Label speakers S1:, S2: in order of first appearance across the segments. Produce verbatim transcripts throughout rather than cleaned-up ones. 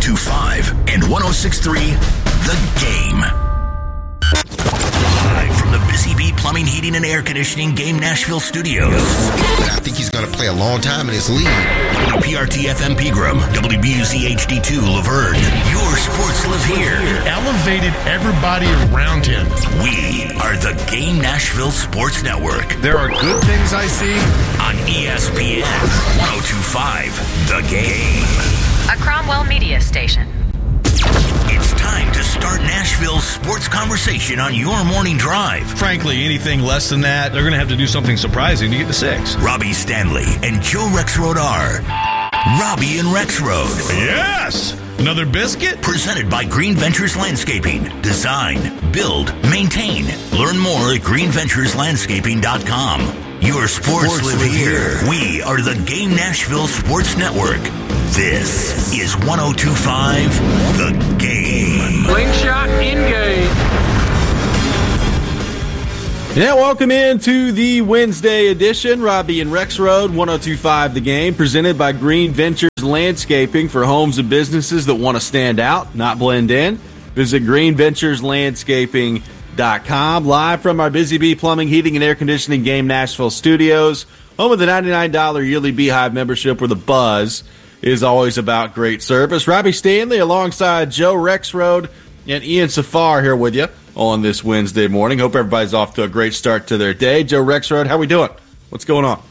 S1: two point five and one oh six point three The Game. Live from the Busy Bee Plumbing, Heating, and Air Conditioning Game Nashville studios.
S2: I think he's going to play a long time in this league.
S1: W P R T F M Pegram, W B U Z H D two Laverne. Your sports live here.
S3: Elevated everybody around him.
S1: We are the Game Nashville Sports Network.
S3: There are good things I see
S1: on E S P N one oh two point five The Game.
S4: A Cromwell media station.
S1: It's time to start Nashville's sports conversation on your morning drive.
S5: Frankly, anything less than that, they're going to have to do something surprising to get to six.
S1: Robbie Stanley and Joe Rexrode are Robbie and Rexrode.
S5: Yes! Another biscuit?
S1: Presented by Green Ventures Landscaping. Design, build, maintain. Learn more at green ventures landscaping dot com. Your sports, sports live, live here. here. We are the Game Nashville Sports Network. This is one oh two point five The Game.
S6: Slingshot in-game.
S7: Yeah, welcome into the Wednesday edition. Robbie and Rexrode, one oh two point five The Game, presented by Green Ventures Landscaping for homes and businesses that want to stand out, not blend in. Visit green ventures landscaping dot com. Live from our Busy Bee Plumbing, Heating, and Air Conditioning Game Nashville studios, home of the ninety-nine dollars yearly Beehive membership, where the buzz is always about great service. Robbie Stanley alongside Joe Rexrode and Ian Safar here with you on this Wednesday morning. Hope everybody's off to a great start to their day. Joe Rexrode, how we doing? What's going on?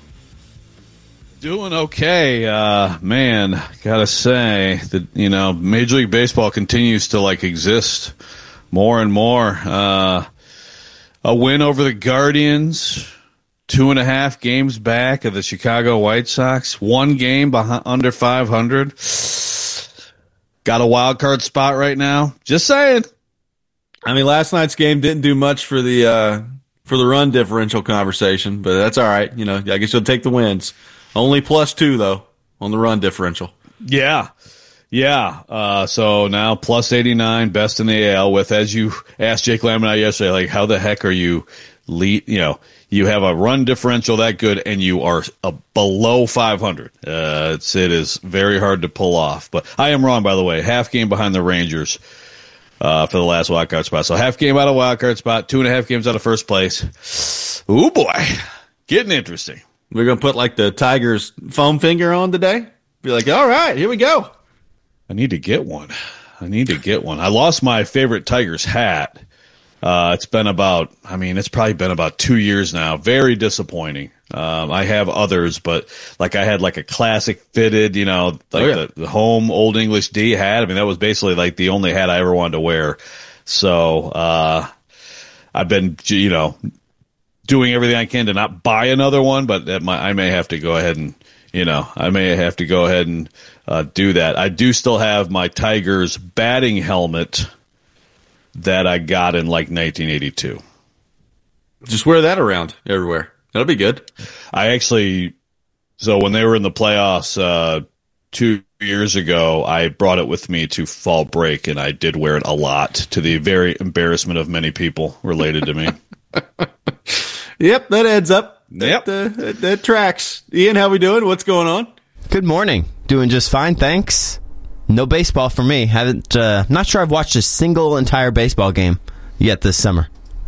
S5: Doing okay. Uh, man, gotta say that, you know, Major League Baseball continues to, like, exist more and more. Uh, a win over the Guardians, two and a half games back of the Chicago White Sox, one game behind, under five hundred. Got a wild card spot right now. Just saying.
S7: I mean, last night's game didn't do much for the uh, for the run differential conversation, but that's all right. You know, I guess you'll take the wins. Only plus two, though, on the run differential.
S5: Yeah. Yeah. Uh, so now plus eighty-nine, best in the A L with, as you asked Jake Lamb and I yesterday, like, how the heck are you lead, you know, you have a run differential that good and you are a below five hundred. Uh, it's, it is very hard to pull off, but I am wrong, by the way. Half game behind the Rangers, uh, for the last wild card spot. So half game out of wild card spot, two and a half games out of first place. Ooh boy, getting interesting.
S7: We're going to put like the Tigers foam finger on today. Be like, all right, here we go.
S5: I need to get one. I need to get one. I lost my favorite Tigers hat. Uh, it's been about, I mean, it's probably been about two years now. Very disappointing. Um, I have others, but like I had like a classic fitted, you know, like oh, yeah. the, the home Old English D hat. I mean, that was basically like the only hat I ever wanted to wear. So, uh, I've been, you know, doing everything I can to not buy another one, but that might, I may have to go ahead and, you know, I may have to go ahead and uh, do that. I do still have my Tigers batting helmet that I got in like nineteen eighty-two.
S7: Just wear that around everywhere. That'll be good.
S5: I actually, so when they were in the playoffs uh, two years ago, I brought it with me to fall break, and I did wear it a lot, to the very embarrassment of many people related to me.
S7: Yep, that adds up.
S5: Yep.
S7: That, uh, that, that tracks. Ian, how we doing? What's going on?
S8: Good morning. Doing just fine, thanks. No baseball for me. Haven't. Uh, not sure I've watched a single entire baseball game yet this summer.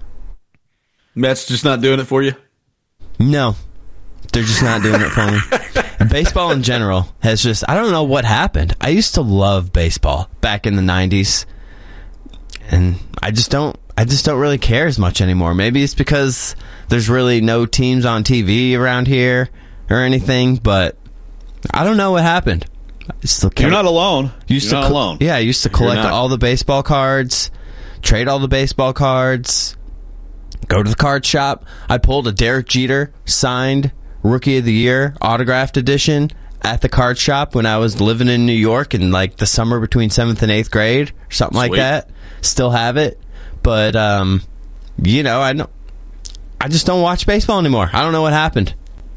S7: Mets just not doing it for you?
S8: No, they're just not doing it for me. Baseball in general has just, I don't know what happened. I used to love baseball back in the nineties, and I just don't. I just don't really care as much anymore. Maybe it's because there's really no teams on T V around here or anything, but I don't know what happened. I still
S5: You're not alone.
S8: Used
S5: You're
S8: to
S5: not
S8: co-
S5: alone.
S8: Yeah, I used to collect all the baseball cards, trade all the baseball cards, go to the card shop. I pulled a Derek Jeter signed Rookie of the Year autographed edition at the card shop when I was living in New York in like the summer between seventh and eighth grade or something Sweet. like that. Still have it. But, um, you know, I don't, I just don't watch baseball anymore. I don't know what happened.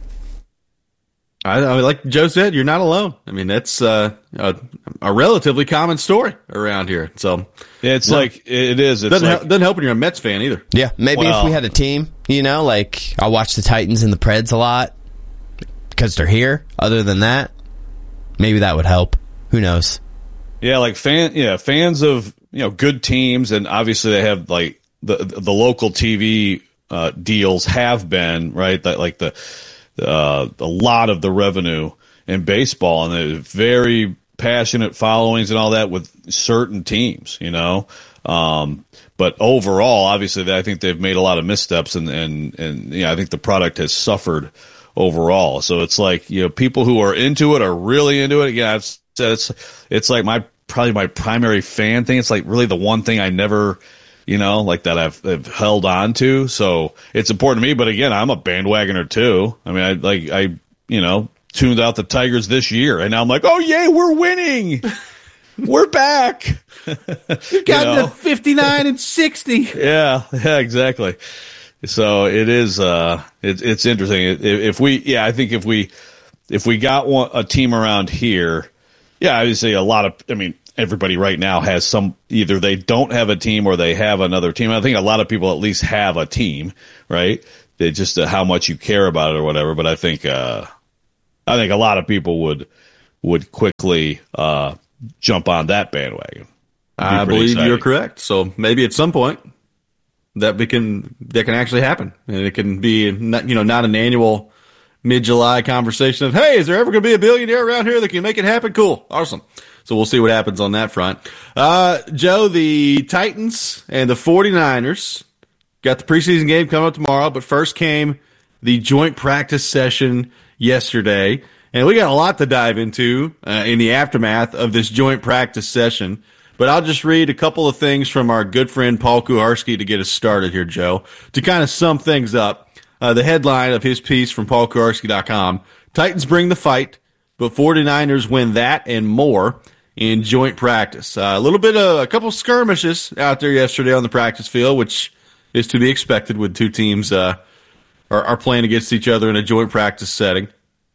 S7: I, I mean, like Joe said, you're not alone. I mean, that's uh, a, a relatively common story around here. So
S5: it's no, like it is. It
S7: doesn't,
S5: like,
S7: help, doesn't help when you're a Mets fan either.
S8: Yeah, maybe well, if we had a team, you know, like I watch the Titans and the Preds a lot because they're here. Other than that, maybe that would help. Who knows?
S5: Yeah, like fan, yeah, fans of you know good teams, and obviously they have like the the local T V uh, deals have been right that like the uh, a lot of the revenue in baseball, and the very passionate followings and all that with certain teams, you know. Um, but overall, obviously, I think they've made a lot of missteps, and and and yeah, I think the product has suffered overall. So it's like you know people who are into it are really into it. Yeah, I've said it's it's like my. probably my primary fan thing. It's like really the one thing I never, you know, like that I've, I've held on to. So it's important to me. But again, I'm a bandwagoner too. I mean, I like, I, you know, tuned out the Tigers this year and now I'm like, oh yay, we're winning. We're back.
S7: You've gotten
S5: you know?
S7: to fifty-nine and sixty.
S5: Yeah, yeah, exactly. So it is, uh, it, it's interesting. If, if we, yeah, I think if we, if we got one, a team around here, yeah, obviously a lot of, I mean, everybody right now has some, either they don't have a team or they have another team. I think a lot of people at least have a team, right? They just uh, how much you care about it or whatever. But I think, uh, I think a lot of people would, would quickly, uh, jump on that bandwagon.
S7: I believe exciting. You're correct. So maybe at some point that we can, that can actually happen, and it can be not, you know, not an annual mid-July conversation of, hey, is there ever going to be a billionaire around here that can make it happen? Cool. Awesome. So we'll see what happens on that front. Uh, Joe, the Titans and the 49ers got the preseason game coming up tomorrow, but first came the joint practice session yesterday. And we got a lot to dive into uh, in the aftermath of this joint practice session. But I'll just read a couple of things from our good friend Paul Kuharsky to get us started here, Joe, to kind of sum things up. Uh, the headline of his piece from paul kuharsky dot com, Titans bring the fight, but 49ers win that and more in joint practice. Uh, a little bit of a couple skirmishes out there yesterday on the practice field, which is to be expected when two teams uh, are, are playing against each other in a joint practice setting.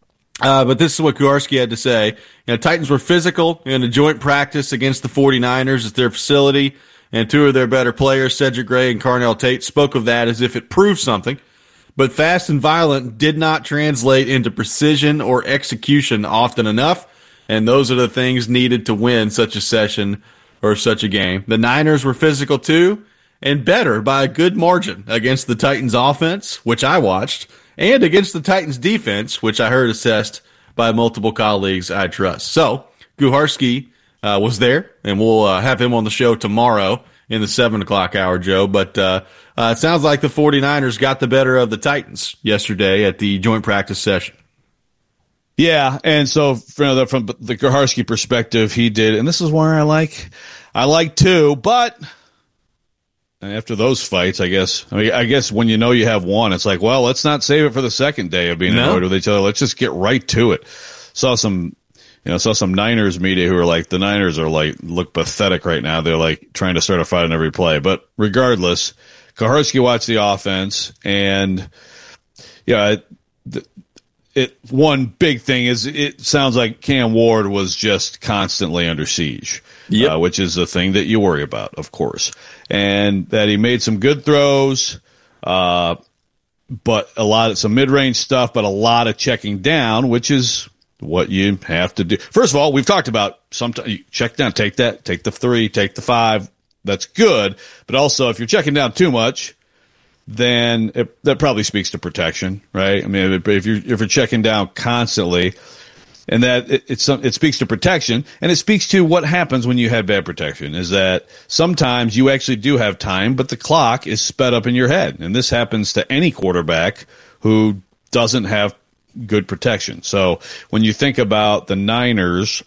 S7: Uh, but this is what Kuharsky had to say. You know, Titans were physical in a joint practice against the 49ers at their facility, and two of their better players, Cedric Gray and Carnell Tate, spoke of that as if it proved something. But fast and violent did not translate into precision or execution often enough, and those are the things needed to win such a session or such a game. The Niners were physical too, and better by a good margin against the Titans offense, which I watched, and against the Titans defense, which I heard assessed by multiple colleagues I trust. So Kuharsky uh, was there, and we'll uh, have him on the show tomorrow in the seven o'clock hour, Joe. But uh, uh, it sounds like the 49ers got the better of the Titans yesterday at the joint practice session.
S5: Yeah, and so from the, from the Kuharsky perspective, he did, and this is where I like, I like too, but after those fights, I guess, I mean, I guess when you know you have one, it's like, well, let's not save it for the second day of being
S7: No.
S5: annoyed with each other. Let's just get right to it. Saw some, you know, saw some Niners media who are like, the Niners are like, look pathetic right now. They're like trying to start a fight on every play. But regardless, Kuharsky watched the offense, and yeah, it, it one big thing is it sounds like Cam Ward was just constantly under siege,
S7: Yep.
S5: uh, which is a thing that you worry about, of course, and that he made some good throws, uh, but a lot of some mid-range stuff, but a lot of checking down, which is what you have to do. First of all, we've talked about sometimes you check down, take that, take the three, take the five. That's good. But also, if you're checking down too much, then it, that probably speaks to protection, right? I mean, if, if you're if you're checking down constantly, and that it, it's it speaks to protection, and it speaks to what happens when you have bad protection. Is that sometimes you actually do have time, but the clock is sped up in your head, and this happens to any quarterback who doesn't have good protection. So when you think about the Niners,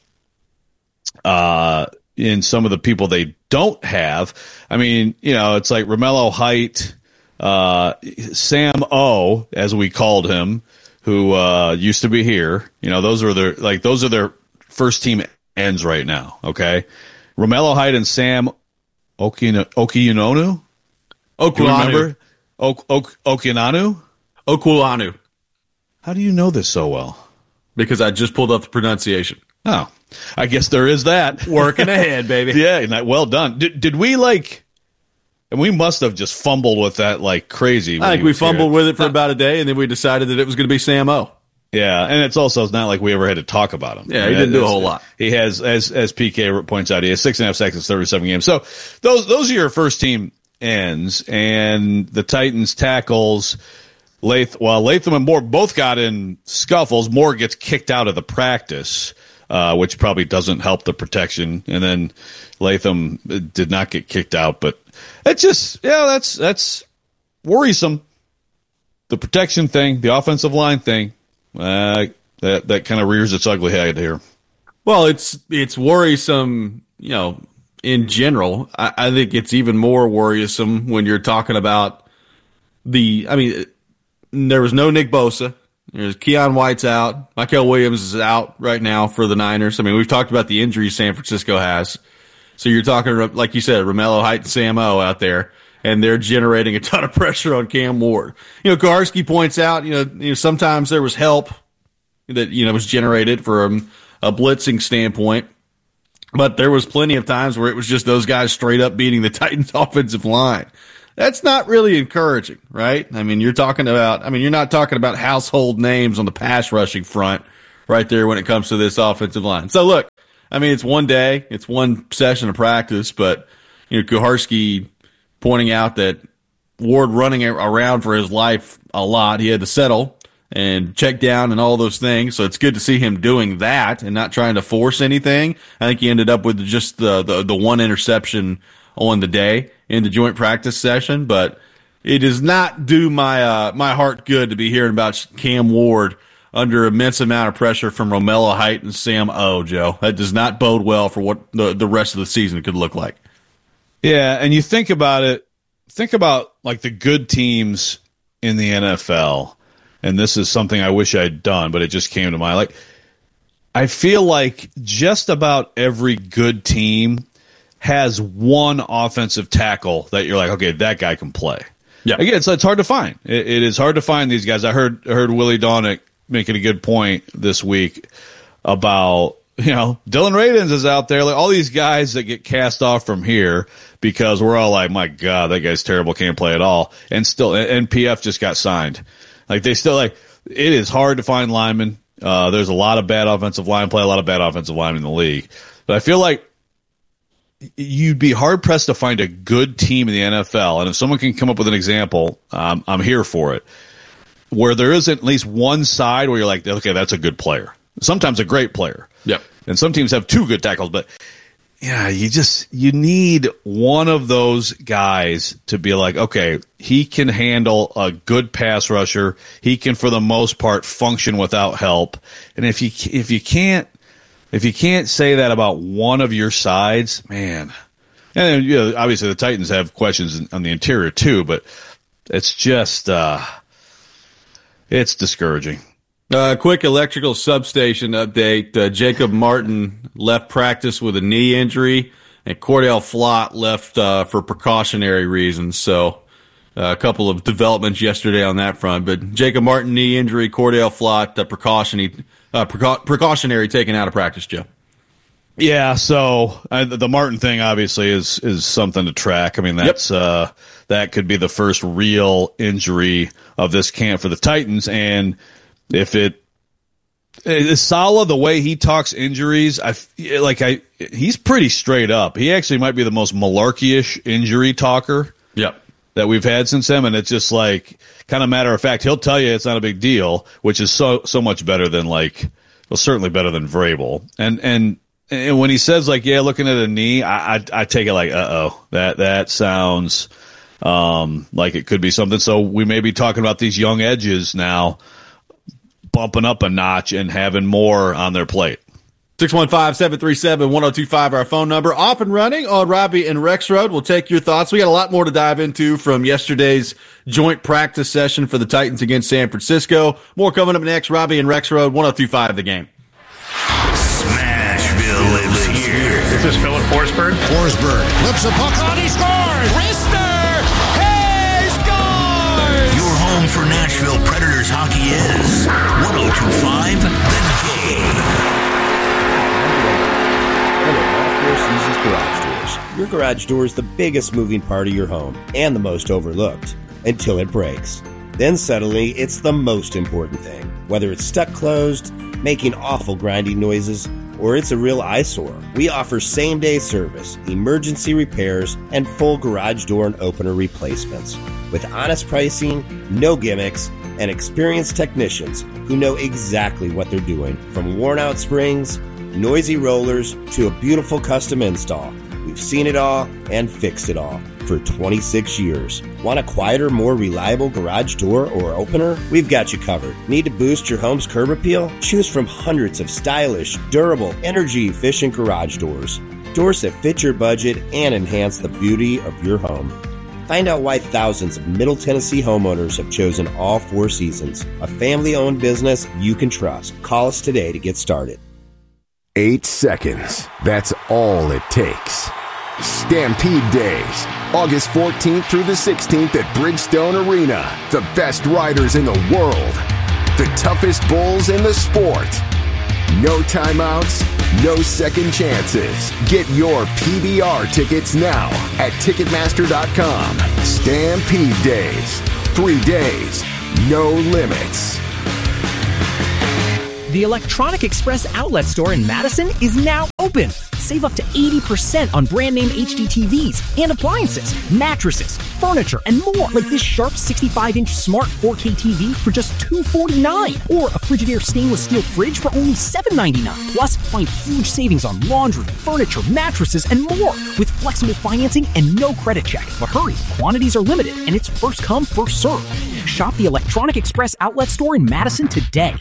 S5: uh, in some of the people they don't have, I mean, you know, it's like Romello Height, uh, Sam O, as we called him, who uh, used to be here. You know, those are their like those are their first team ends right now. Okay, Romello Height and Sam Okino, Okinonu,
S7: Okulanu.
S5: Ok, ok, Okinanu,
S7: Okulanu.
S5: How do you know this so well?
S7: Because I just pulled up the pronunciation.
S5: Oh, I guess there is that.
S7: Working ahead, baby.
S5: Yeah, well done. Did did we like? And we must have just fumbled with that like crazy.
S7: I think we fumbled here. with it for about a day, and then we decided that it was going to be Sam O.
S5: Yeah, and it's also it's not like we ever had to talk about him.
S7: Yeah, he didn't do a whole lot.
S5: He has, as as P K points out, he has six and a half sacks in thirty-seven games. So those those are your first team ends, and the Titans tackles. Lath, well, Latham and Moore both got in scuffles. Moore gets kicked out of the practice, uh, which probably doesn't help the protection. And then Latham did not get kicked out, but it's just yeah, that's that's worrisome. The protection thing, the offensive line thing. Uh, that that kind of rears its ugly head here.
S7: Well, it's it's worrisome, you know, in general. I, I think it's even more worrisome when you're talking about the. I mean, there was no Nick Bosa. There's Keon White's out. Michael Williams is out right now for the Niners. I mean, we've talked about the injuries San Francisco has. So you're talking, like you said, Romello Height and Sam O out there. And they're generating a ton of pressure on Cam Ward. You know, Kowarski points out, you know, you know, sometimes there was help that, you know, was generated from a blitzing standpoint. But there was plenty of times where it was just those guys straight up beating the Titans offensive line. That's not really encouraging, right? I mean, you're talking about, I mean, you're not talking about household names on the pass rushing front right there when it comes to this offensive line. So look, I mean, it's one day, it's one session of practice, but, you know, Kowarski pointing out that Ward running around for his life a lot. He had to settle and check down and all those things. So it's good to see him doing that and not trying to force anything. I think he ended up with just the, the, the one interception on the day in the joint practice session. But it does not do my uh, my heart good to be hearing about Cam Ward under immense amount of pressure from Romello Height and Sam O, Joe. That does not bode well for what the, the rest of the season could look like.
S5: Yeah, and you think about it, think about like the good teams in the N F L, and this is something I wish I'd done, but it just came to mind. Like, I feel like just about every good team has one offensive tackle that you're like, okay, that guy can play. Yeah. Again, it's, it's hard to find. It, it is hard to find these guys. I heard I heard Willie Donick making a good point this week about, you know, Dylan Radins is out there. Like all these guys that get cast off from here because we're all like, my God, that guy's terrible, can't play at all. And still, and P F just got signed. Like they still like, it is hard to find linemen. Uh, there's a lot of bad offensive line play, a lot of bad offensive linemen in the league. But I feel like you'd be hard pressed to find a good team in the N F L. And if someone can come up with an example, um, I'm here for it, where there is at least one side where you're like, okay, that's a good player. Sometimes a great player.
S7: Yep.
S5: And some teams have two good tackles, but yeah, you just, you need one of those guys to be like, okay, he can handle a good pass rusher. He can, for the most part, function without help. And if you, if you can't, if you can't say that about one of your sides, man, and you know, obviously the Titans have questions on the interior too, but it's just, uh, it's discouraging.
S7: Uh, quick electrical substation update. Uh, Jacob Martin left practice with a knee injury, and Cordell Flott left uh, for precautionary reasons. So uh, a couple of developments yesterday on that front. But Jacob Martin, knee injury, Cordell Flott, uh, precautionary, uh, precau- precautionary taken out of practice, Joe.
S5: Yeah, so uh, the Martin thing obviously is is something to track. I mean, that's yep. uh, that could be the first real injury of this camp for the Titans, and if it is Saleh, the way he talks injuries, I like I he's pretty straight up. He actually might be the most malarkey-ish injury talker
S7: yep.
S5: that we've had since him, and it's just like kind of matter of fact. He'll tell you it's not a big deal, which is so so much better than like well certainly better than Vrabel. And and and when he says like yeah, looking at a knee, I I, I take it like uh oh that that sounds um like it could be something. So we may be talking about these young edges now bumping up a notch and having more on their plate.
S7: six one five, seven three seven, one oh two five, our phone number. Off and running on Robbie and Rex Road. We'll take your thoughts. We got a lot more to dive into from yesterday's joint practice session for the Titans against San Francisco. More coming up next. Robbie and Rex Road, one oh two five The Game.
S1: Smashville lives here.
S6: Is this Philip Forsberg?
S2: Forsberg flips a puck on, he scores!
S9: Rister! He scores!
S1: Your home for Nashville Predators hockey is one oh two point five The
S10: Garage Doors. Your garage door is the biggest moving part of your home and the most overlooked until it breaks.
S11: Then suddenly, it's the most important thing. Whether it's stuck closed, making awful grinding noises, or it's a real eyesore, we offer same-day service, emergency repairs, and full garage door and opener replacements. With honest pricing, no gimmicks, and experienced technicians who know exactly what they're doing. From worn-out springs, noisy rollers, to a beautiful custom install. We've seen it all and fixed it all for twenty-six years. Want a quieter, more reliable garage door or opener? We've got you covered. Need to boost your home's curb appeal? Choose from hundreds of stylish, durable, energy-efficient garage doors. Doors that fit your budget and enhance the beauty of your home. Find out why thousands of Middle Tennessee homeowners have chosen All Four Seasons, a family-owned business you can trust. Call us today to get started.
S12: Eight seconds. That's all it takes. Stampede Days, August fourteenth through the sixteenth at Bridgestone Arena. The best riders in the world. The toughest bulls in the sport. No timeouts, no second chances. Get your P B R tickets now at Ticketmaster dot com. Stampede Days. Three days, no limits.
S13: The Electronic Express outlet store in Madison is now open. Save up to eighty percent on brand name H D T Vs and appliances, mattresses, furniture, and more. Like this Sharp sixty-five inch smart four K T V for just two hundred forty-nine dollars. Or a Frigidaire stainless steel fridge for only seven hundred ninety-nine dollars. Plus, find huge savings on laundry, furniture, mattresses, and more. With flexible financing and no credit check. But hurry, quantities are limited and it's first come, first served. Shop the Electronic Express outlet store in Madison today.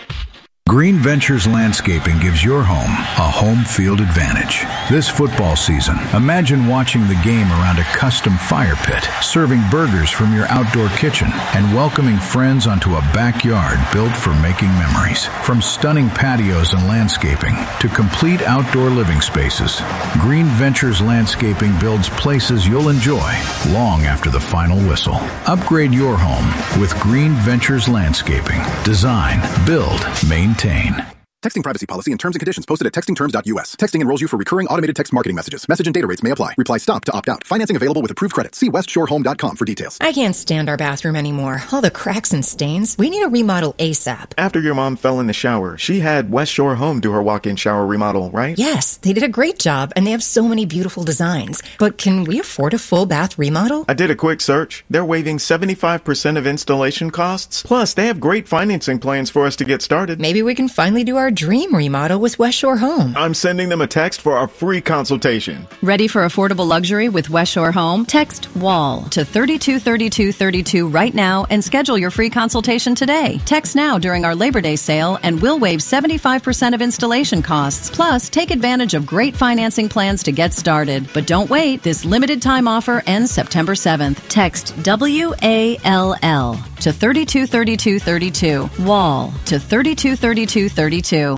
S14: Green Ventures Landscaping gives your home a home field advantage. This football season, imagine watching the game around a custom fire pit, serving burgers from your outdoor kitchen, and welcoming friends onto a backyard built for making memories. From stunning patios and landscaping to complete outdoor living spaces, Green Ventures Landscaping builds places you'll enjoy long after the final whistle. Upgrade your home with Green Ventures Landscaping. Design, build, maintain.
S15: Texting privacy policy and terms and conditions posted at texting terms dot U S. Texting enrolls you for recurring automated text marketing messages. Message and data rates may apply. Reply STOP to opt out. Financing available with approved credit. See west shore home dot com for details.
S16: I can't stand our bathroom anymore. All the cracks and stains. We need a remodel ASAP.
S17: After your mom fell in the shower, she had West Shore Home do her walk-in shower remodel, right?
S16: Yes, they did a great job, and they have so many beautiful designs. But can we afford a full bath remodel?
S17: I did a quick search. They're waiving seventy-five percent of installation costs. Plus, they have great financing plans for us to get started.
S16: Maybe we can finally do our dream remodel with West Shore Home.
S17: I'm sending them a text for our free consultation.
S18: Ready for affordable luxury with West Shore Home? Text WALL to thirty-two thirty-two thirty-two right now and schedule your free consultation today. Text now during our Labor Day sale and we'll waive seventy-five percent of installation costs. Plus, take advantage of great financing plans to get started. But don't wait. This limited time offer ends September seventh. Text W A L L to thirty-two thirty-two thirty-two. WALL to thirty-two thirty-two thirty-two.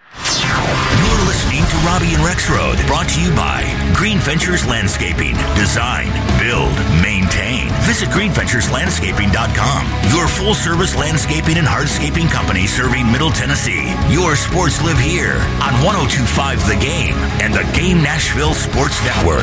S1: You're listening to Robbie and Rexroad, brought to you by Green Ventures Landscaping. Design, build, maintain. Visit green ventures landscaping dot com. Your full-service landscaping and hardscaping company serving Middle Tennessee. Your sports live here on one oh two point five The Game and the Game Nashville Sports Network.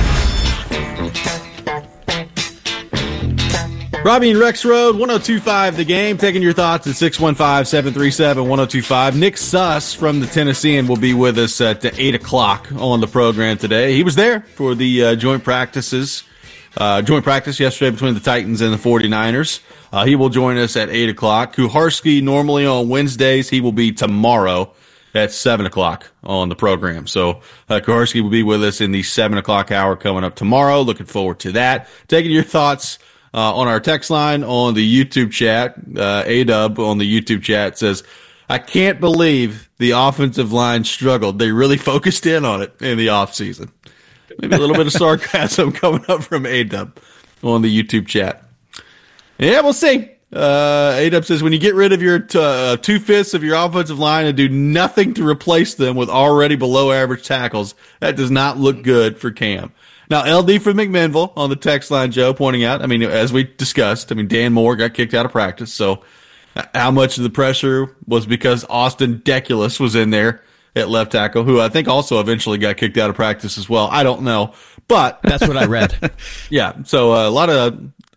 S7: Robbie and Rexroad, one oh two point five The Game, taking your thoughts at six one five, seven three seven, one oh two five. Nick Suss from the Tennessean will be with us at eight o'clock on the program today. He was there for the uh, joint practices, uh, joint practice yesterday between the Titans and the forty-niners. Uh, he will join us at eight o'clock. Kuharski, normally on Wednesdays, he will be tomorrow at seven o'clock on the program. So uh, Kuharski will be with us in the seven o'clock hour coming up tomorrow. Looking forward to that. Taking your thoughts Uh, on our text line, on the YouTube chat. uh, A-Dub on the YouTube chat says, I can't believe the offensive line struggled. They really focused in on it in the offseason. Maybe a little bit of sarcasm coming up from A-Dub on the YouTube chat. Yeah, we'll see. Uh, A-Dub says, when you get rid of your t- uh, two-fifths of your offensive line and do nothing to replace them with already below-average tackles, that does not look good for Cam. Now, L D from McMinnville on the text line, Joe, pointing out, I mean, as we discussed, I mean, Dan Moore got kicked out of practice. So how much of the pressure was because Austin Deculus was in there at left tackle, who I think also eventually got kicked out of practice as well. I don't know, but
S8: that's what I read.
S7: Yeah. So uh, a lot of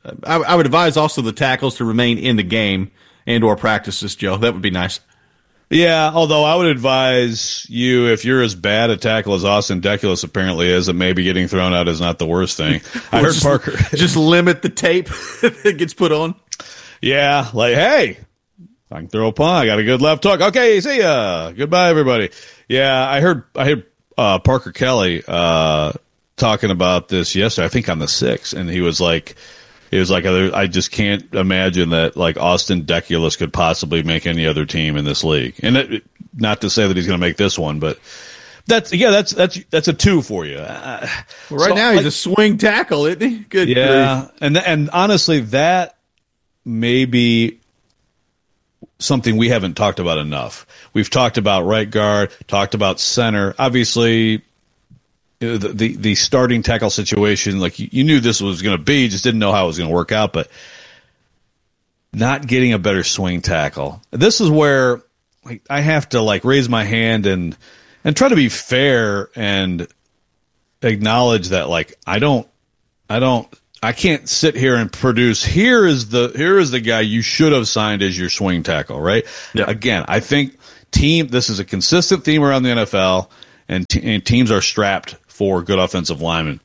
S7: I, I would advise also the tackles to remain in the game and or practices, Joe. That would be nice.
S5: Yeah, although I would advise you, if you're as bad a tackle as Austin Deculus apparently is, that maybe getting thrown out is not the worst thing. I heard
S7: just,
S5: Parker
S7: just limit the tape that gets put on.
S5: Yeah, like, hey, I can throw a punt. I got a good left hook. Okay, see ya. Goodbye, everybody. Yeah, I heard I heard uh, Parker Kelly uh, talking about this yesterday, I think on the sixth, and he was like, It was like, I just can't imagine that like Austin Deculus could possibly make any other team in this league. And it, not to say that he's going to make this one, but that's, yeah, that's, that's, that's a two for you. Uh,
S7: well, right so, now he's like, a swing tackle, isn't he? Good.
S5: Yeah.
S7: grief.
S5: And, and honestly, that may be something we haven't talked about enough. We've talked about right guard, talked about center. Obviously, The, the the starting tackle situation, like you, you knew this was going to be, you just didn't know how it was going to work out, but not getting a better swing tackle. This is where like I have to like raise my hand and and try to be fair and acknowledge that like I don't I don't I can't sit here and produce here is the here is the guy you should have signed as your swing tackle, right?
S7: Yeah.
S5: Again, I think team this is a consistent theme around the N F L, and, te- and teams are strapped for good offensive linemen.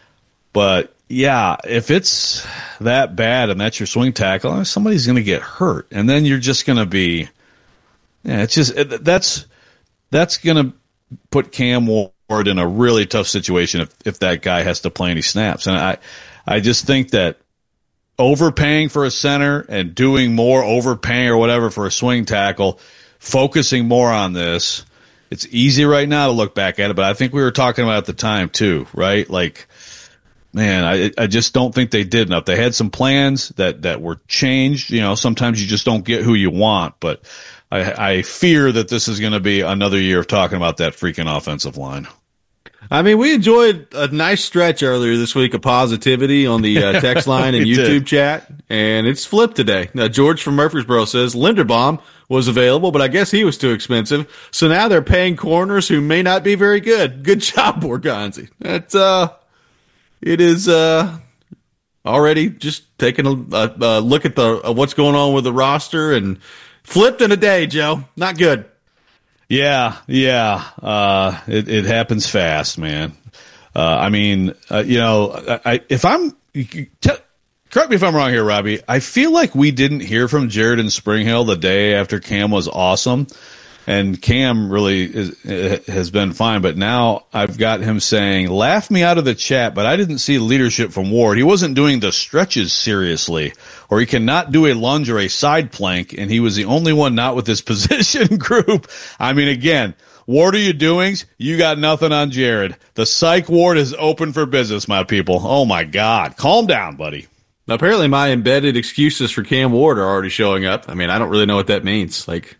S5: But yeah, if it's that bad and that's your swing tackle, somebody's going to get hurt, and then you're just going to be, yeah, it's just that's that's going to put Cam Ward in a really tough situation if if that guy has to play any snaps. And I I just think that overpaying for a center and doing more overpaying or whatever for a swing tackle, focusing more on this. It's easy right now to look back at it, but I think we were talking about it at the time too, right? Like, man, I I just don't think they did enough. They had some plans that, that were changed. You know, sometimes you just don't get who you want, but I, I fear that this is going to be another year of talking about that freaking offensive line.
S7: I mean, we enjoyed a nice stretch earlier this week of positivity on the uh, text line and YouTube did. chat, and it's flipped today. Now, George from Murfreesboro says Linderbaum was available, but I guess he was too expensive. So now they're paying corners who may not be very good. Good job, Borgonzi. That's, uh, it is, uh, already just taking a, a, a look at the, uh, what's going on with the roster and flipped in a day, Joe. Not good.
S5: Yeah. Yeah. Uh, it, it happens fast, man. Uh, I mean, uh, you know, I, if I'm, t- correct me if I'm wrong here, Robbie. I feel like we didn't hear from Jared and Springhill the day after Cam was awesome, and Cam really is, has been fine. But now I've got him saying, laugh me out of the chat, but I didn't see leadership from Ward. He wasn't doing the stretches seriously, or he cannot do a lunge or a side plank, and he was the only one not with his position group. I mean, again, Ward, are you doings? You got nothing on Jared. The psych ward is open for business, my people. Oh, my God. Calm down, buddy.
S7: Apparently my embedded excuses for Cam Ward are already showing up. I mean, I don't really know what that means. Like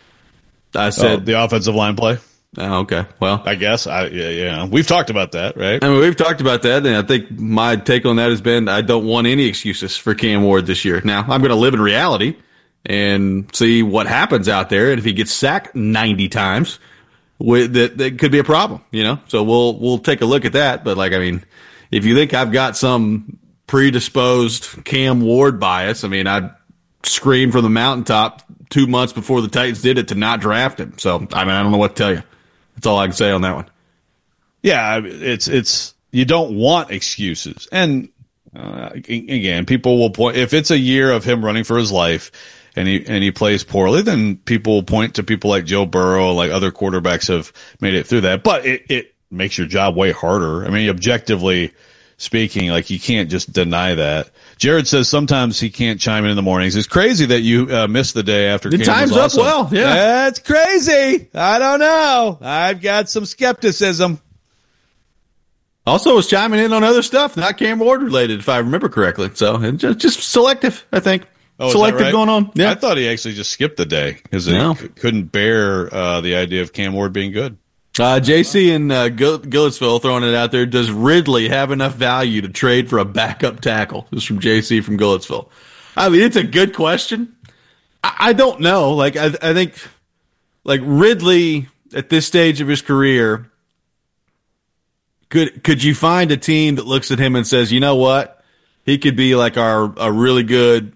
S7: I said,
S5: oh, the offensive line play.
S7: Oh, okay. Well,
S5: I guess I, yeah, yeah, we've talked about that, right?
S7: I mean, we've talked about that. And I think my take on that has been, I don't want any excuses for Cam Ward this year. Now I'm going to live in reality and see what happens out there. And if he gets sacked ninety times, with, that, that could be a problem, you know? So we'll, we'll take a look at that. But like, I mean, if you think I've got some predisposed Cam Ward bias, I mean, I'd scream from the mountaintop two months before the Titans did it to not draft him. So, I mean, I don't know what to tell you. That's all I can say on that one.
S5: Yeah, it's, it's, you don't want excuses. And, uh, again, people will point, if it's a year of him running for his life and he, and he plays poorly, then people will point to people like Joe Burrow, like other quarterbacks have made it through that. But it, it makes your job way harder. I mean, objectively speaking, like you can't just deny that. Jared says sometimes he can't chime in in the mornings. It's crazy that you uh, missed the day after.
S7: The time's up awesome. Well, yeah.
S5: That's crazy. I don't know. I've got some skepticism.
S7: Also was chiming in on other stuff, not Cam Ward related, if I remember correctly. So and just, just selective, I think.
S5: Oh,
S7: selective
S5: right?
S7: going on. Yeah.
S5: I thought he actually just skipped the day because he
S7: no.
S5: c- couldn't bear uh, the idea of Cam Ward being good.
S7: Uh, J C in uh, Gill- Gilletsville throwing it out there. Does Ridley have enough value to trade for a backup tackle? This is from J C from Gilletsville. I mean, it's a good question. I, I don't know. Like, I, I think, like Ridley at this stage of his career, could could you find a team that looks at him and says, you know what, he could be like our a really good,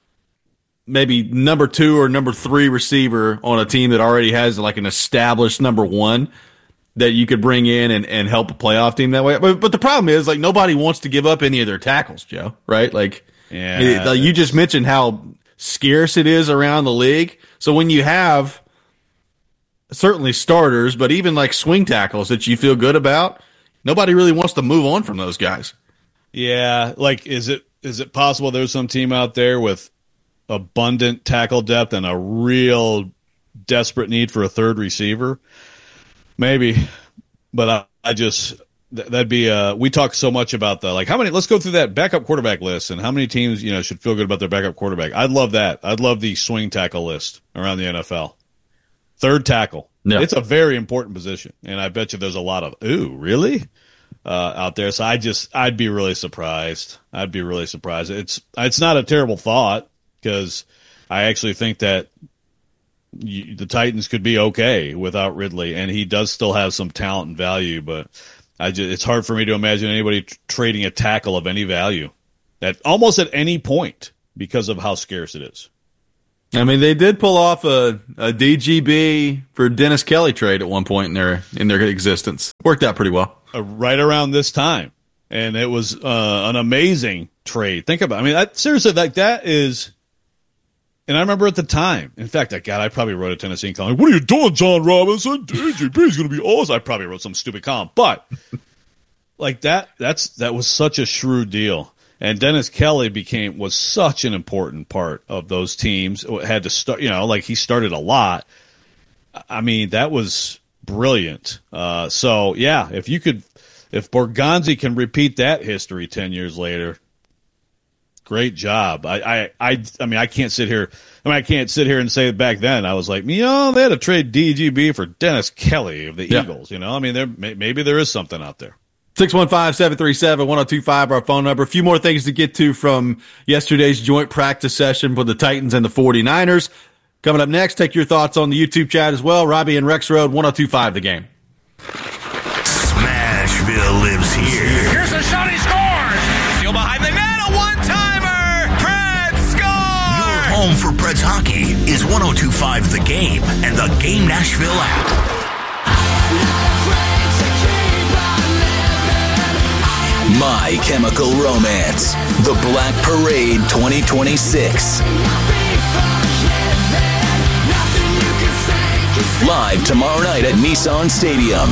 S7: maybe number two or number three receiver on a team that already has like an established number one that you could bring in and, and help a playoff team that way. But, but the problem is, like, nobody wants to give up any of their tackles, Joe, right? Like,
S5: yeah,
S7: it, like you just mentioned how scarce it is around the league. So when you have certainly starters, but even like swing tackles that you feel good about, nobody really wants to move on from those guys.
S5: Yeah, like, is it is it possible there's some team out there with abundant tackle depth and a real desperate need for a third receiver? Maybe, but I, I just th- that'd be. Uh, we talk so much about the like how many. Let's go through that backup quarterback list and how many teams you know should feel good about their backup quarterback. I'd love that. I'd love the swing tackle list around the N F L. Third tackle.
S7: Yeah.
S5: It's a very important position, and I bet you there's a lot of ooh really uh, out there. So I just I'd be really surprised. I'd be really surprised. It's it's not a terrible thought because I actually think that. You, the Titans could be okay without Ridley, and he does still have some talent and value, but I just, it's hard for me to imagine anybody t- trading a tackle of any value at almost at any point because of how scarce it is.
S7: I mean, they did pull off a, a D G B for Dennis Kelly trade at one point in their in their existence. Worked out pretty well.
S5: Uh, right around this time, and it was uh, an amazing trade. Think about it. I mean, I, seriously, like that is. And I remember at the time, in fact, I God, I probably wrote a Tennessee column. What are you doing, John Robinson? D G B is going to be awesome. I probably wrote some stupid column, but like that, that's that was such a shrewd deal. And Dennis Kelly became was such an important part of those teams. Had to start, you know, like he started a lot. I mean, that was brilliant. Uh, so yeah, if you could, if Borgonzi can repeat that history ten years later. Great job. I, I, I, I mean, I can't sit here. I mean, I can't sit here and say back then I was like, you know, they had to trade D G B for Dennis Kelly of the yeah. Eagles. You know, I mean, there maybe there is something out there.
S7: six one five, seven three seven, one oh two five, our phone number. A few more things to get to from yesterday's joint practice session with the Titans and the 49ers. Coming up next, take your thoughts on the YouTube chat as well. Robbie and Rex Road, one oh two five The Game.
S1: Smashville lives here.
S9: Here's a shot, he scores! Still behind the net, a one-timer! Preds score!
S1: Your home for Preds hockey is one oh two five The Game and the Game Nashville app. My Chemical Romance, The Black Parade twenty twenty-six. Live tomorrow night at Nissan Stadium.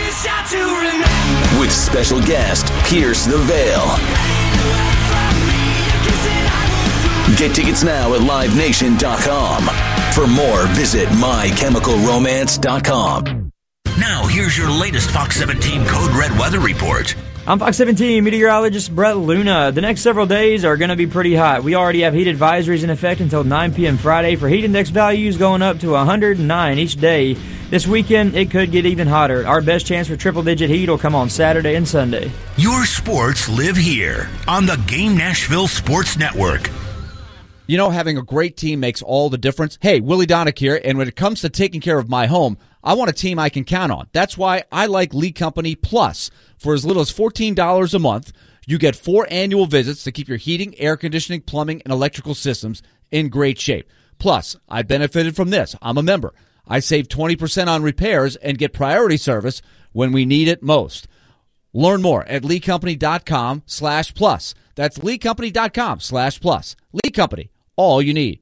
S1: With special guest, Pierce the Veil. Get tickets now at live nation dot com. For more, visit my chemical romance dot com. Now, here's your latest Fox seventeen Code Red weather report.
S19: I'm Fox seventeen meteorologist Brett Luna. The next several days are going to be pretty hot. We already have heat advisories in effect until nine p.m. Friday for heat index values going up to one hundred nine each day. This weekend, it could get even hotter. Our best chance for triple-digit heat will come on Saturday and Sunday.
S1: Your sports live here on the Game Nashville Sports Network.
S20: You know, having a great team makes all the difference. Hey, Willie Donick here, and when it comes to taking care of my home, I want a team I can count on. That's why I like Lee Company Plus. For as little as fourteen dollars a month, you get four annual visits to keep your heating, air conditioning, plumbing, and electrical systems in great shape. Plus, I benefited from this. I'm a member. I save twenty percent on repairs and get priority service when we need it most. Learn more at lee company dot com slash plus. That's lee company dot com slash plus. Lee Company, all you need.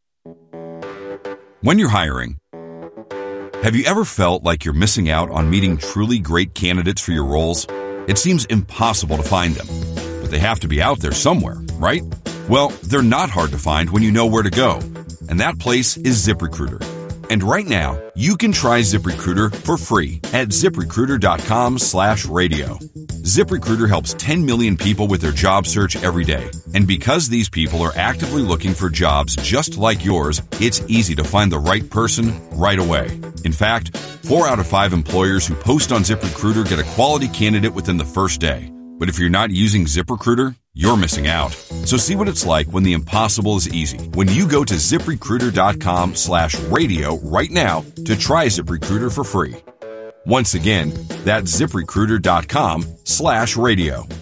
S21: When you're hiring, have you ever felt like you're missing out on meeting truly great candidates for your roles? It seems impossible to find them, but they have to be out there somewhere, right? Well, they're not hard to find when you know where to go, and that place is ZipRecruiter. And right now, you can try ZipRecruiter for free at ziprecruiter dot com slash radio. ZipRecruiter helps ten million people with their job search every day. And because these people are actively looking for jobs just like yours, it's easy to find the right person right away. In fact, four out of five employers who post on ZipRecruiter get a quality candidate within the first day. But if you're not using ZipRecruiter, you're missing out. So see what it's like when the impossible is easy. When you go to ziprecruiter dot com slash radio right now to try ZipRecruiter for free. Once again, that's ziprecruiter dot com slash radio.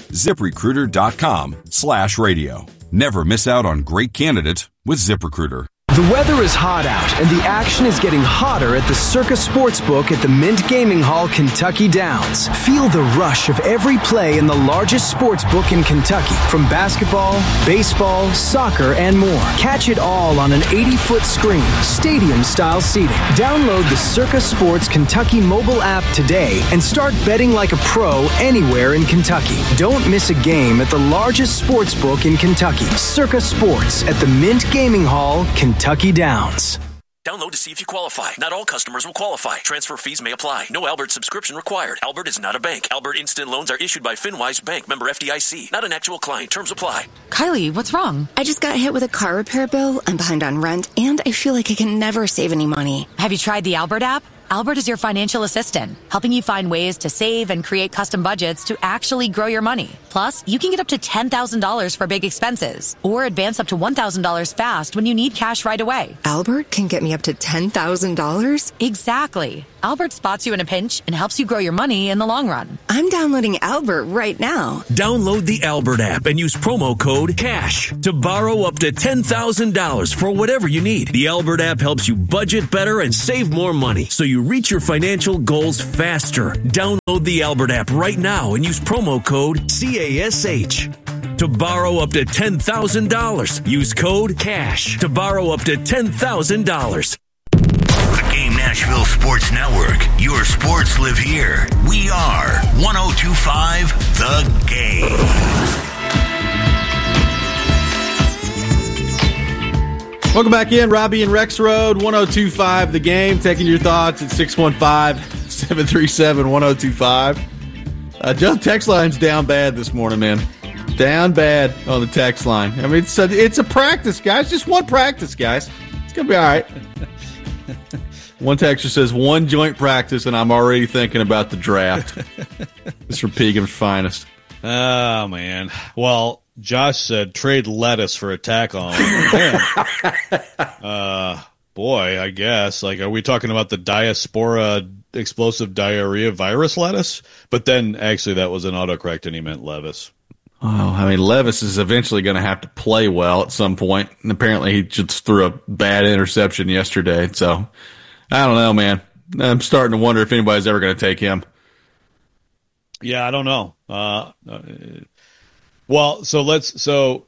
S21: ZipRecruiter.com slash radio. Never miss out on great candidates with ZipRecruiter.
S3: The weather is hot out, and the action is getting hotter at the Circa Sportsbook at the Mint Gaming Hall, Kentucky Downs. Feel the rush of every play in the largest sportsbook in Kentucky, from basketball, baseball, soccer, and more. Catch it all on an eighty-foot screen, stadium-style seating. Download the Circa Sports Kentucky mobile app today and start betting like a pro anywhere in Kentucky. Don't miss a game at the largest sportsbook in Kentucky, Circa Sports at the Mint Gaming Hall, Kentucky. Kentucky Downs.
S22: Download to see if you qualify. Not all customers will qualify. Transfer fees may apply. No Albert subscription required. Albert is not a bank. Albert Instant Loans are issued by FinWise Bank, member F D I C. Not an actual client. Terms apply.
S23: Kylie, what's wrong? I just got hit with a car repair bill. I'm behind on rent, and I feel like I can never save any money.
S24: Have you tried the Albert app? Albert is your financial assistant, helping you find ways to save and create custom budgets to actually grow your money. Plus, you can get up to ten thousand dollars for big expenses or advance up to one thousand dollars fast when you need cash right away.
S23: Albert can get me up to ten thousand dollars?
S24: Exactly. Albert spots you in a pinch and helps you grow your money in the long run.
S23: I'm downloading Albert right now.
S22: Download the Albert app and use promo code CASH to borrow up to ten thousand dollars for whatever you need. The Albert app helps you budget better and save more money so you reach your financial goals faster. Download the Albert app right now and use promo code CASH. To borrow up to ten thousand dollars, use code CASH to borrow up to ten thousand dollars.
S1: The Game Nashville Sports Network. Your sports live here. We are one oh two point five The Game.
S7: Welcome back in. Robbie and Rex Road, one oh two point five The Game. Taking your thoughts at six one five, seven three seven, one oh two five. Uh, Joe, text line's down bad this morning, man. Down bad on the text line. I mean, it's a, it's a practice, guys. Just one practice, guys. It's going to be all right. One texter says, one joint practice, and I'm already thinking about the draft. This is from Peagham's finest.
S5: Oh, man. Well, Josh said trade lettuce for a tack-on. uh, boy, I guess. Like, are we talking about the diaspora explosive diarrhea virus lettuce? But then, actually, that was an autocorrect, and he meant Levis.
S7: Oh, I mean, Levis is eventually going to have to play well at some point. And apparently he just threw a bad interception yesterday. So, I don't know, man. I'm starting to wonder if anybody's ever going to take him.
S5: Yeah, I don't know. Uh, uh, well, so let's – so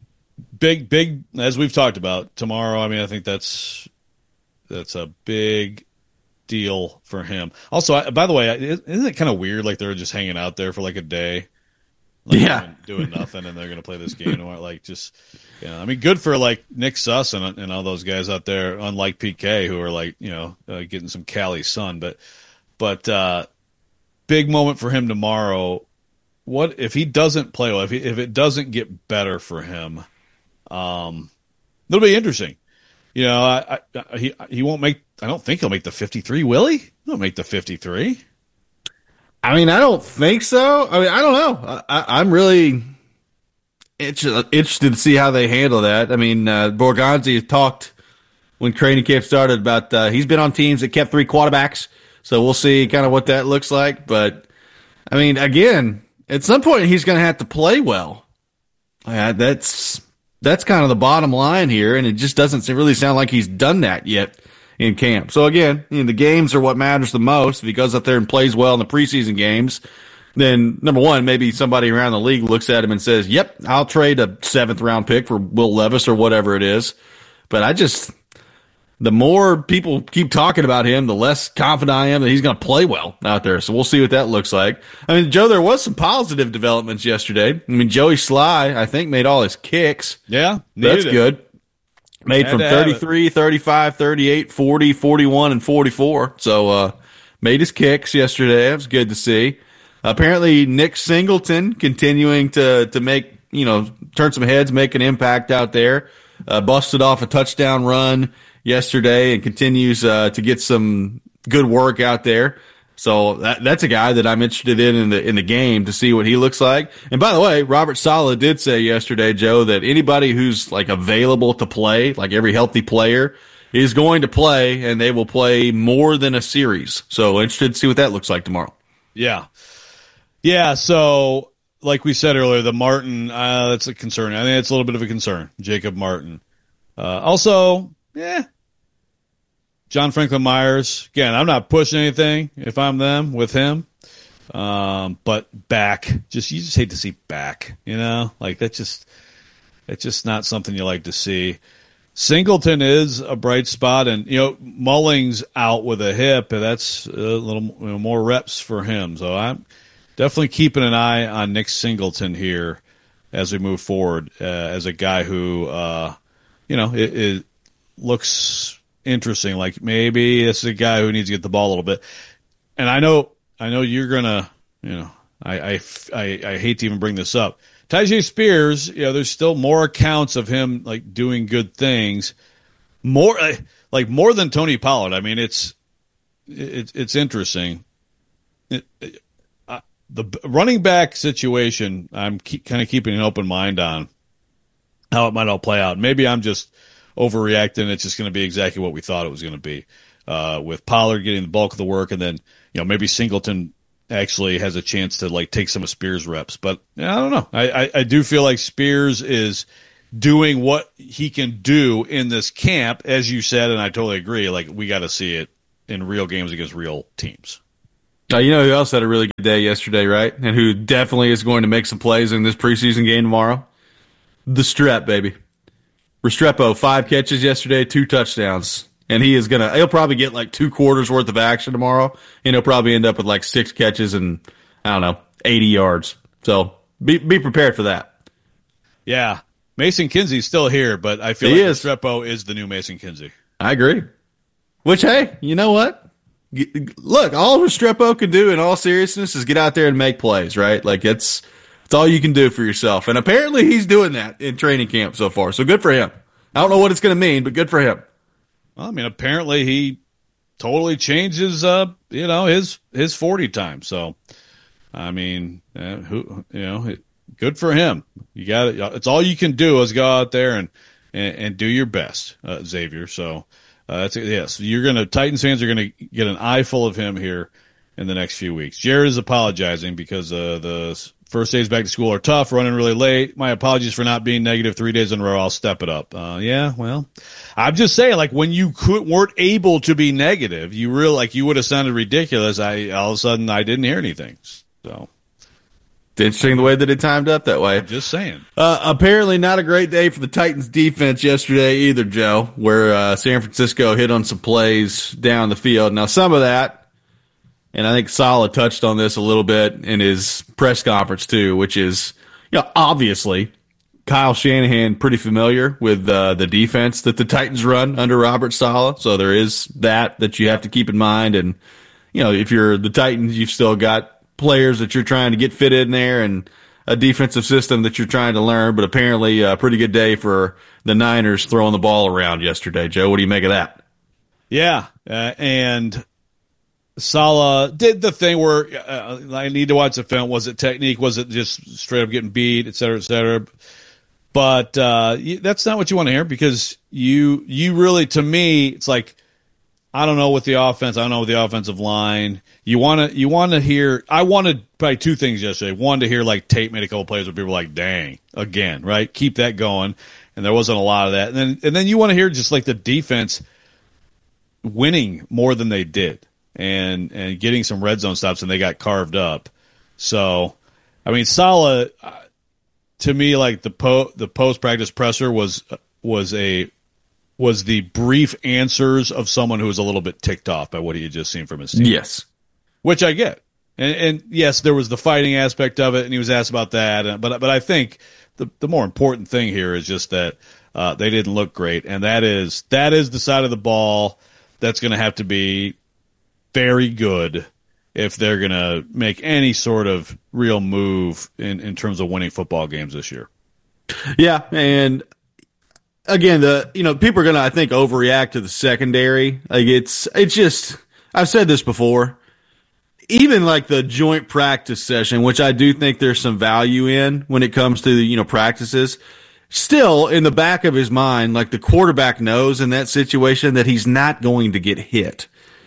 S5: big, big – as we've talked about, tomorrow, I mean, I think that's that's a big deal for him. Also, I, by the way, isn't it kind of weird, like they're just hanging out there for like a day? Like
S7: yeah,
S5: doing, doing nothing, and they're going to play this game. Or like just, you know, I mean, good for like Nick Suss and, and all those guys out there. Unlike P K, who are like, you know, uh, getting some Cali sun. But, but uh, big moment for him tomorrow. What if he doesn't play well? If he, if it doesn't get better for him, um, it'll be interesting. You know, I, I, he he won't make. I don't think he'll make the fifty-three. Will he? He'll make the fifty-three.
S7: I mean, I don't think so. I mean, I don't know. I, I'm really interested to see how they handle that. I mean, uh, Borgonzi talked when training camp started about uh, he's been on teams that kept three quarterbacks, so we'll see kind of what that looks like. But, I mean, again, at some point he's going to have to play well. Uh, that's that's kind of the bottom line here, and it just doesn't really sound like he's done that yet in camp. So again, you know, the games are what matters the most. If he goes up there and plays well in the preseason games, then number one, maybe somebody around the league looks at him and says, yep, I'll trade a seventh round pick for Will Levis or whatever it is. But I just, the more people keep talking about him, the less confident I am that he's going to play well out there. So we'll see what that looks like. I mean, Joe, there was some positive developments yesterday. I mean, Joey Sly, I think, made all his kicks.
S5: Yeah.
S7: That's
S5: it.
S7: good. Made from thirty-three, thirty-five, thirty-eight, forty, forty-one, and forty-four. So, uh, made his kicks yesterday. It was good to see. Apparently, Nick Singleton continuing to, to make, you know, turn some heads, make an impact out there. Uh, busted off a touchdown run yesterday and continues, uh, to get some good work out there. So that, that's a guy that I'm interested in in the, in the game to see what he looks like. And by the way, Robert Saleh did say yesterday, Joe, that anybody who's like available to play, like every healthy player, is going to play, and they will play more than a series. So interested to see what that looks like tomorrow.
S5: Yeah. Yeah. So like we said earlier, the Martin, uh, that's a concern. I think it's a little bit of a concern, Jacob Martin. Uh, also, yeah, John Franklin Myers. Again, I'm not pushing anything if I'm them with him. Um, but back, just you just hate to see back, you know? Like, that's just, it's just not something you like to see. Singleton is a bright spot, and, you know, Mullings out with a hip, and that's a little you know, more reps for him. So I'm definitely keeping an eye on Nick Singleton here as we move forward, uh, as a guy who, uh, you know, it, it looks interesting. Like, maybe this is a guy who needs to get the ball a little bit. And I know, I know you're gonna, you know, I, I, I, I hate to even bring this up. Tyjae Spears, you know, there's still more accounts of him like doing good things, more like more than Tony Pollard. I mean, it's it's it's interesting. It, it, uh, the running back situation, I'm keep, kind of keeping an open mind on how it might all play out. Maybe I'm just overreacting. It's just going to be exactly what we thought it was going to be, uh, with Pollard getting the bulk of the work, and then you know maybe Singleton actually has a chance to like take some of Spears' reps. But yeah, I don't know. I, I, I do feel like Spears is doing what he can do in this camp, as you said, and I totally agree. Like, we got to see it in real games against real teams.
S7: Uh, you know who else had a really good day yesterday, right? And who definitely is going to make some plays in this preseason game tomorrow? The Strep, baby. Restrepo, five catches yesterday, two touchdowns. And he is going to, he'll probably get like two quarters worth of action tomorrow. And he'll probably end up with like six catches and, I don't know, eighty yards. So be be prepared for that.
S5: Yeah. Mason Kinsey's still here, but I feel
S7: he
S5: like
S7: is.
S5: Restrepo is the new Mason Kinsey.
S7: I agree. Which, hey, you know what? Look, all Restrepo can do in all seriousness is get out there and make plays, right? Like, it's, it's all you can do for yourself. And apparently he's doing that in training camp so far. So good for him. I don't know what it's going to mean, but good for him.
S5: Well, I mean, apparently he totally changes, uh, you know, his his forty time. So, I mean, uh, who you know, it, good for him. You got it. It's all you can do is go out there and and, and do your best, uh, Xavier. So, uh, that's yes, you're gonna Titans fans are gonna get an eye full of him here in the next few weeks. Jared is apologizing because uh, the first days back to school are tough, running really late. My apologies for not being negative three days in a row. I'll step it up. Uh, yeah, well, I'm just saying, like, when you could, weren't able to be negative, you really, like, you would have sounded ridiculous. I, all of a sudden, I didn't hear anything. So.
S7: It's interesting the way that it timed up that way.
S5: I'm just saying.
S7: Uh, apparently not a great day for the Titans defense yesterday either, Joe, where uh, San Francisco hit on some plays down the field. Now, some of that, and I think Saleh touched on this a little bit in his press conference too, which is, you know, obviously Kyle Shanahan pretty familiar with uh, the defense that the Titans run under Robert Saleh. So there is that that you have to keep in mind. And, you know, if you're the Titans, you've still got players that you're trying to get fit in there and a defensive system that you're trying to learn. But apparently a pretty good day for the Niners throwing the ball around yesterday. Joe, what do you make of that?
S5: Yeah, uh, and Saleh did the thing where uh, I need to watch the film. Was it technique? Was it just straight up getting beat, et cetera, et cetera? But uh, that's not what you want to hear, because you you really, to me, it's like, I don't know what the offense, I don't know what the offensive line. You want to you want to hear. I wanted probably two things yesterday. One, to hear like Tate made a couple plays where people were like, "Dang, again," right? Keep that going. And there wasn't a lot of that. And then and then you want to hear just like the defense winning more than they did. And and getting some red zone stops, and they got carved up. So, I mean, Saleh, uh, to me, like the po- the post practice presser was was a was the brief answers of someone who was a little bit ticked off by what he had just seen from his team.
S7: Yes,
S5: which I get, and, and yes, there was the fighting aspect of it, and he was asked about that. But but I think the the more important thing here is just that uh, they didn't look great, and that is that is the side of the ball that's going to have to be very good if they're going to make any sort of real move in, in terms of winning football games this year.
S7: Yeah, and again, the you know people are going to, I think, overreact to the secondary. Like it's it's just, I've said this before. Even like the joint practice session, which I do think there's some value in when it comes to you know practices. Still, in the back of his mind, like the quarterback knows in that situation that he's not going to get hit.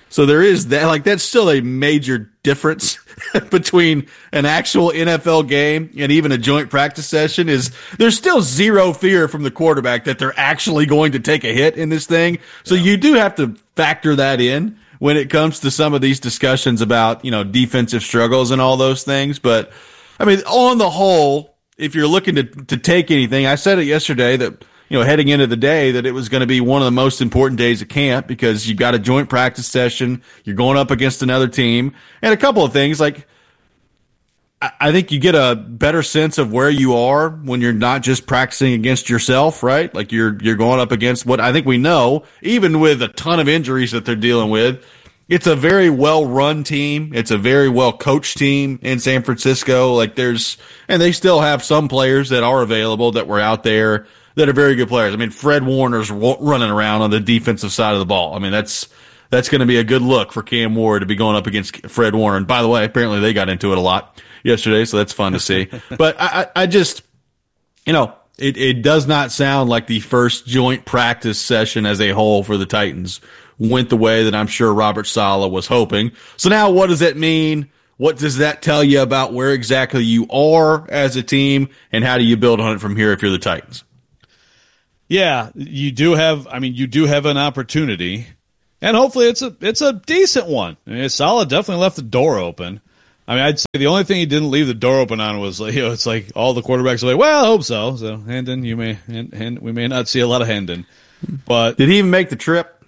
S7: So there is that, like, that's still a major difference between an actual N F L game and even a joint practice session. Is there's still zero fear from the quarterback that they're actually going to take a hit in this thing. So yeah. You do have to factor that in when it comes to some of these discussions about, you know, defensive struggles and all those things. But I mean, on the whole, if you're looking to, to take anything, I said it yesterday that, you know, heading into the day, that it was going to be one of the most important days of camp because you've got a joint practice session. You're going up against another team, and a couple of things. Like, I think you get a better sense of where you are when you're not just practicing against yourself, right? Like you're, you're going up against what I think we know, even with a ton of injuries that they're dealing with. It's a very well-run team. It's a very well-coached team in San Francisco. Like there's, and they still have some players that are available that were out there that are very good players. I mean, Fred Warner's running around on the defensive side of the ball. I mean, that's that's going to be a good look for Cam Ward to be going up against Fred Warner. And by the way, apparently they got into it a lot yesterday, so that's fun to see. But I, I just, you know, it, it does not sound like the first joint practice session as a whole for the Titans went the way that I'm sure Robert Saleh was hoping. So now what does that mean? What does that tell you about where exactly you are as a team, and how do you build on it from here if you're the Titans?
S5: Yeah, you do have, I mean, you do have an opportunity, and hopefully it's a it's a decent one. I mean, Saleh definitely left the door open. I mean, I'd say the only thing he didn't leave the door open on was, you know, it's like all the quarterbacks are like, well, I hope so. So, Hendon, you may, and we may not see a lot of Hendon. But
S7: did he even make the trip?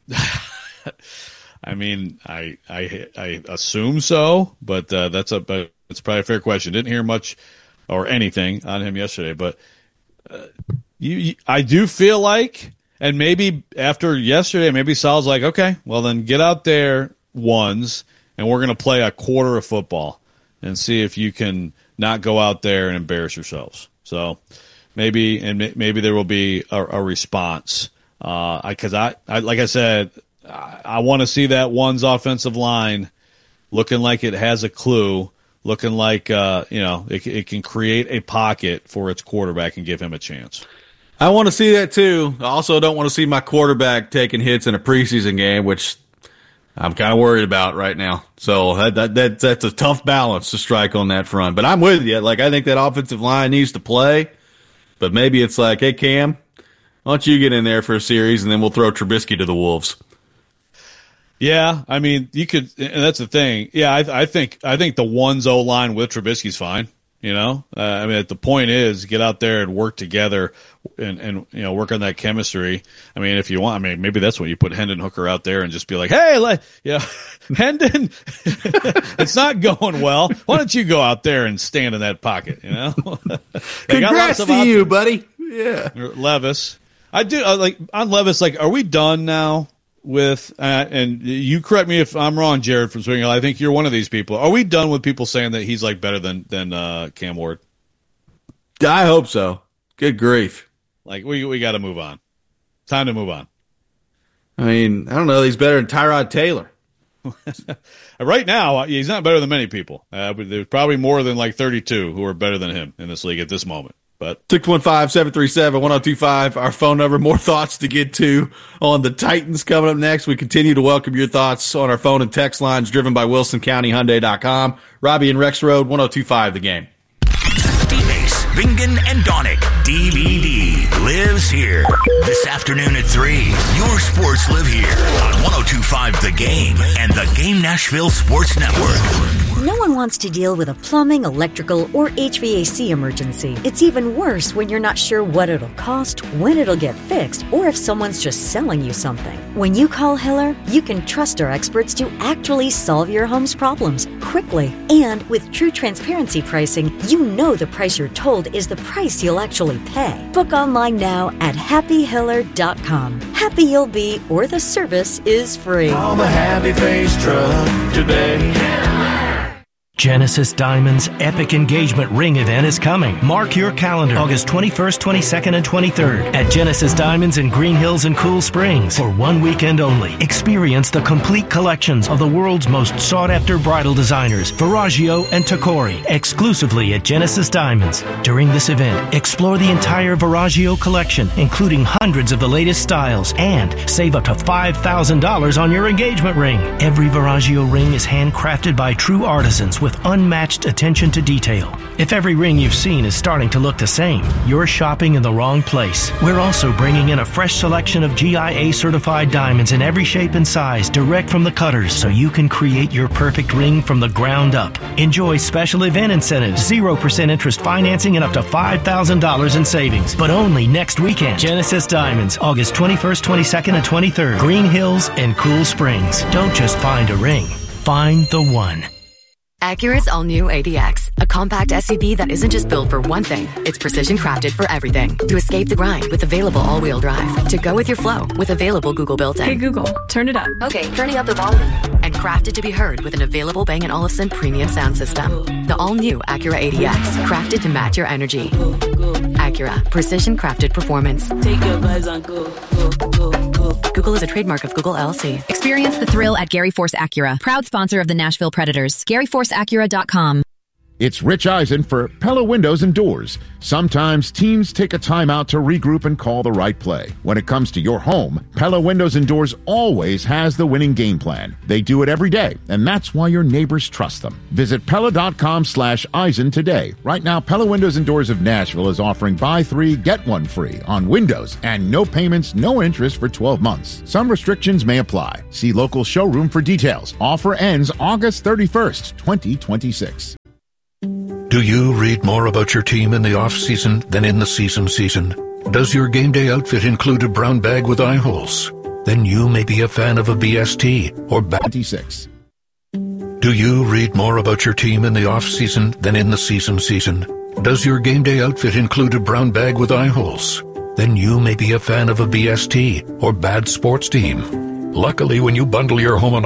S5: I mean, I I I assume so, but uh, that's a but it's probably a fair question. Didn't hear much or anything on him yesterday, but. Uh, You, you, I do feel like, and maybe after yesterday, maybe Sal's like, okay, well then get out there ones, and we're going to play a quarter of football and see if you can not go out there and embarrass yourselves. So maybe, and maybe there will be a, a response. Uh, I, cause I, I, like I said, I, I want to see that one's offensive line looking like it has a clue, looking like, uh, you know, it, it can create a pocket for its quarterback and give him a chance.
S7: I want to see that too. I also don't want to see my quarterback taking hits in a preseason game, which I'm kind of worried about right now. So that, that, that that's a tough balance to strike on that front. But I'm with you. Like, I think that offensive line needs to play, but maybe it's like, hey, Cam, why don't you get in there for a series, and then we'll throw Trubisky to the Wolves.
S5: Yeah, I mean, you could, and that's the thing. Yeah, I, I think I think the one's O line with Trubisky's fine. You know, uh, I mean, the point is get out there and work together, and, and you know, work on that chemistry. I mean, if you want, I mean, maybe that's when you put Hendon Hooker out there and just be like, hey, like, you know, Hendon, it's not going well. Why don't you go out there and stand in that pocket? You know,
S7: congrats to you, buddy. Yeah,
S5: Levis. I do uh, like on Levis. Like, are we done now? With uh, and you correct me if I'm wrong, Jared from Swing Hill. I think you're one of these people. Are we done with people saying that he's like better than than uh, Cam Ward?
S7: I hope so. Good grief!
S5: Like we we got to move on. Time to move on.
S7: I mean, I don't know. He's better than Tyrod Taylor.
S5: Right now, he's not better than many people. Uh, but there's probably more than like thirty-two who are better than him in this league at this moment. But
S7: six one five, seven three seven, one oh two five, our phone number. More thoughts to get to on the Titans coming up next. We continue to welcome your thoughts on our phone and text lines driven by Wilson County Hyundai dot com. Robbie and Rex Road, one oh two five The Game.
S1: D-Base, Bingen, and Donick. D V D lives here. This afternoon at three, your sports live here on one oh two five The Game and the Game Nashville Sports Network.
S2: No one wants to deal with a plumbing, electrical, or H V A C emergency. It's even worse when you're not sure what it'll cost, when it'll get fixed, or if someone's just selling you something. When you call Hiller, you can trust our experts to actually solve your home's problems quickly. And with true transparency pricing, you know the price you're told is the price you'll actually pay. Book online now at happy hiller dot com. Happy you'll be, or the service is free.
S9: Call the Happy Face Truck today.
S4: Genesis Diamonds' epic engagement ring event is coming. Mark your calendar, August twenty-first, twenty-second, and twenty-third at Genesis Diamonds in Green Hills and Cool Springs for one weekend only. Experience the complete collections of the world's most sought-after bridal designers, Verragio and Tacori, exclusively at Genesis Diamonds. During this event, explore the entire Verragio collection, including hundreds of the latest styles, and save up to five thousand dollars on your engagement ring. Every Verragio ring is handcrafted by true artisans with unmatched attention to detail. If every ring you've seen is starting to look the same, you're shopping in the wrong place. We're also bringing in a fresh selection of G I A certified diamonds in every shape and size direct from the cutters so you can create your perfect ring from the ground up. Enjoy special event incentives, zero percent interest financing, and up to five thousand dollars in savings. But only next weekend. Genesis Diamonds, August twenty-first, twenty-second, and twenty-third. Green Hills and Cool Springs. Don't just find a ring. Find the one.
S6: Acura's all-new A D X, a compact S U V that isn't just built for one thing, it's precision crafted for everything. To escape the grind with available all-wheel drive. To go with your flow with available Google built-in.
S10: Hey Google, turn it up.
S6: Okay, turning up the volume. And crafted to be heard with an available Bang and Olufsen premium sound system. The all-new Acura A D X, crafted to match your energy. Acura, precision crafted performance.
S11: Take your vibes on go, go, go, go.
S6: Google is a trademark of Google L L C.
S25: Experience the thrill at Gary Force Acura, proud sponsor of the Nashville Predators. Gary Force Acura dot com.
S26: It's Rich Eisen for Pella Windows and Doors. Sometimes teams take a timeout to regroup and call the right play. When it comes to your home, Pella Windows and Doors always has the winning game plan. They do it every day, and that's why your neighbors trust them. Visit Pella.com slash Eisen today. Right now, Pella Windows and Doors of Nashville is offering buy three, get one free on windows and no payments, no interest for twelve months. Some restrictions may apply. See local showroom for details. Offer ends August thirty-first, twenty twenty-six.
S27: Do you read more about your team in the off-season than in the season season? Does your game day outfit include a brown bag with eye holes? Then you may be a fan of a B S T or B A T six. Do you read more about your team in the off-season than in the season season? Does your game day outfit include a brown bag with eye holes? Then you may be a fan of a B S T or bad sports team. Luckily, when you bundle your home and